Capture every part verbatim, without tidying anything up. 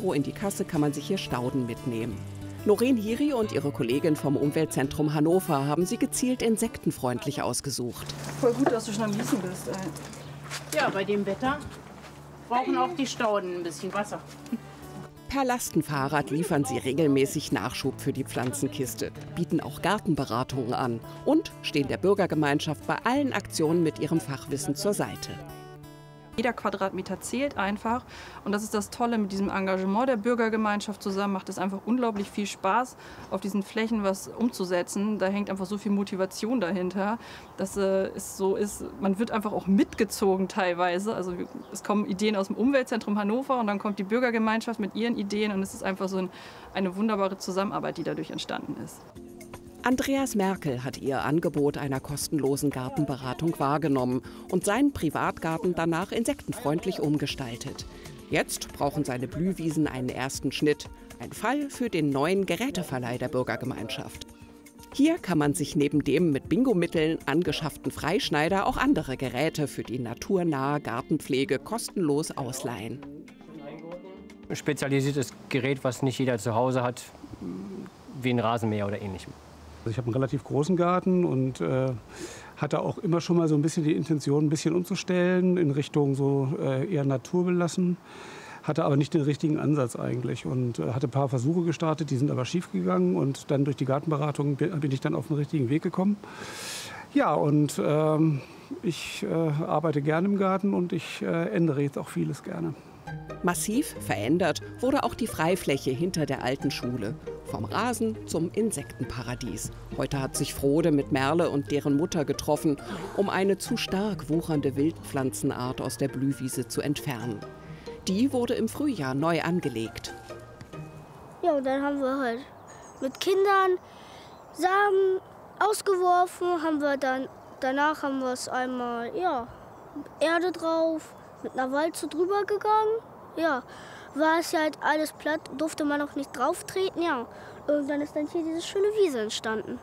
Euro in die Kasse kann man sich hier Stauden mitnehmen. Noreen Hiri und ihre Kollegin vom Umweltzentrum Hannover haben sie gezielt insektenfreundlich ausgesucht. Voll gut, dass du schon am Gießen bist, ey. Ja, bei dem Wetter brauchen auch die Stauden ein bisschen Wasser. Per Lastenfahrrad liefern sie regelmäßig Nachschub für die Pflanzenkiste, bieten auch Gartenberatungen an und stehen der Bürgergemeinschaft bei allen Aktionen mit ihrem Fachwissen zur Seite. Jeder Quadratmeter zählt einfach und das ist das Tolle mit diesem Engagement der Bürgergemeinschaft zusammen. Macht es einfach unglaublich viel Spaß, auf diesen Flächen was umzusetzen. Da hängt einfach so viel Motivation dahinter, dass äh, es so ist, man wird einfach auch mitgezogen teilweise. Also es kommen Ideen aus dem Umweltzentrum Hannover und dann kommt die Bürgergemeinschaft mit ihren Ideen und es ist einfach so ein, eine wunderbare Zusammenarbeit, die dadurch entstanden ist. Andreas Merkel hat ihr Angebot einer kostenlosen Gartenberatung wahrgenommen und seinen Privatgarten danach insektenfreundlich umgestaltet. Jetzt brauchen seine Blühwiesen einen ersten Schnitt. Ein Fall für den neuen Geräteverleih der Bürgergemeinschaft. Hier kann man sich neben dem mit Bingo-Mitteln angeschafften Freischneider auch andere Geräte für die naturnahe Gartenpflege kostenlos ausleihen. Ein spezialisiertes Gerät, was nicht jeder zu Hause hat, wie ein Rasenmäher oder ähnlichem. Ich habe einen relativ großen Garten und äh, hatte auch immer schon mal so ein bisschen die Intention, ein bisschen umzustellen in Richtung so äh, eher naturbelassen. Hatte aber nicht den richtigen Ansatz eigentlich und äh, hatte ein paar Versuche gestartet, die sind aber schief gegangen und dann durch die Gartenberatung bin ich dann auf den richtigen Weg gekommen. Ja, und ähm, ich äh, arbeite gerne im Garten und ich äh, ändere jetzt auch vieles gerne. Massiv verändert wurde auch die Freifläche hinter der alten Schule. Vom Rasen zum Insektenparadies. Heute hat sich Frode mit Merle und deren Mutter getroffen, um eine zu stark wuchernde Wildpflanzenart aus der Blühwiese zu entfernen. Die wurde im Frühjahr neu angelegt. Ja, und dann haben wir halt mit Kindern Samen ausgeworfen, haben wir dann, danach haben wir es einmal, ja, Erde drauf, mit einer Walze drüber gegangen. Ja, war es ja halt alles platt, durfte man auch nicht drauf treten, ja. Irgendwann ist dann hier diese schöne Wiese entstanden.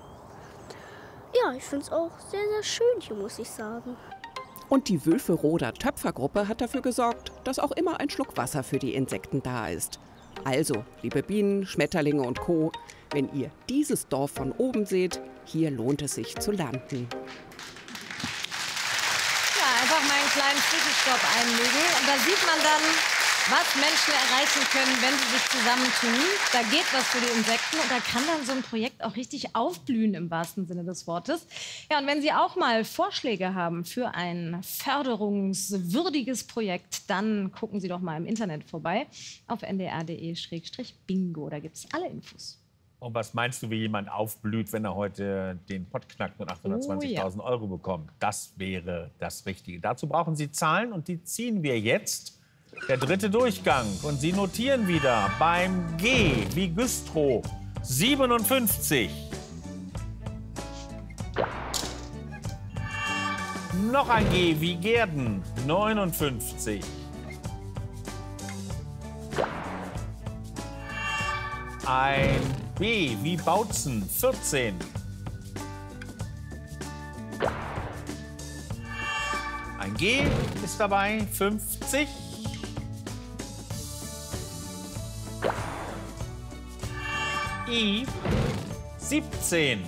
Ja, ich finde es auch sehr, sehr schön hier, muss ich sagen. Und die Wülferoder Töpfergruppe hat dafür gesorgt, dass auch immer ein Schluck Wasser für die Insekten da ist. Also, liebe Bienen, Schmetterlinge und Co., wenn ihr dieses Dorf von oben seht, hier lohnt es sich zu landen. Ja, einfach mal einen kleinen Zwischenstopp einlegen und da sieht man dann, was Menschen erreichen können, wenn sie sich zusammentun. Da geht was für die Insekten und da kann dann so ein Projekt auch richtig aufblühen im wahrsten Sinne des Wortes. Ja, und wenn Sie auch mal Vorschläge haben für ein förderungswürdiges Projekt, dann gucken Sie doch mal im Internet vorbei auf n d r punkt d e Schrägstrich bingo. Da gibt es alle Infos. Und was meinst du, wie jemand aufblüht, wenn er heute den Pott knackt und achthundertzwanzigtausend Euro bekommt? Das wäre das Richtige. Dazu brauchen Sie Zahlen und die ziehen wir jetzt. Der dritte Durchgang. Und Sie notieren wieder beim G wie Güstrow siebenundfünfzig. Noch ein G wie Gehrden neunundfünfzig. Ein B wie Bautzen vierzehn. Ein G ist dabei fünfzig. I siebzehn.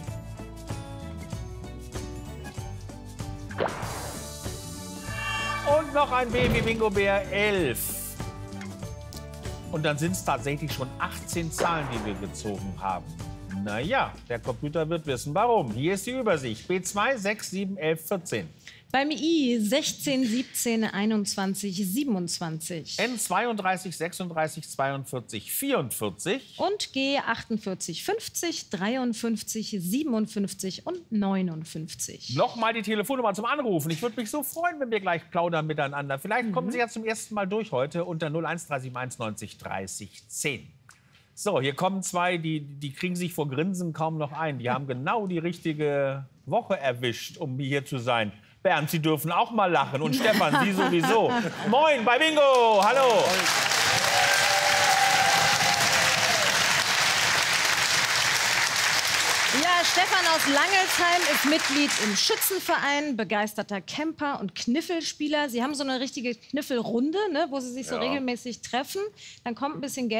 Und noch ein B wie Bingo Bär elf. Und dann sind es tatsächlich schon achtzehn Zahlen, die wir gezogen haben. Naja, der Computer wird wissen, warum. Hier ist die Übersicht. B zwei, sechs, sieben, elf, vierzehn. Beim I sechzehn, siebzehn, einundzwanzig, siebenundzwanzig. N zweiunddreißig, sechsunddreißig, zweiundvierzig, vierundvierzig. Und G achtundvierzig, fünfzig, dreiundfünfzig, siebenundfünfzig und neunundfünfzig. Nochmal die Telefonnummer zum Anrufen. Ich würde mich so freuen, wenn wir gleich plaudern miteinander. Vielleicht mhm. kommen Sie ja zum ersten Mal durch heute unter null eins drei sieben eins neunzig dreißig zehn. So, hier kommen zwei, die, die kriegen sich vor Grinsen kaum noch ein. Die haben genau die richtige Woche erwischt, um hier zu sein. Bernd, Sie dürfen auch mal lachen. Und Stefan, Sie sowieso. Moin bei Bingo. Hallo. Ja, Stefan aus Langelsheim ist Mitglied im Schützenverein, begeisterter Camper und Kniffelspieler. Sie haben so eine richtige Kniffelrunde, ne, wo Sie sich so ja. regelmäßig treffen. Dann kommt ein bisschen Geld.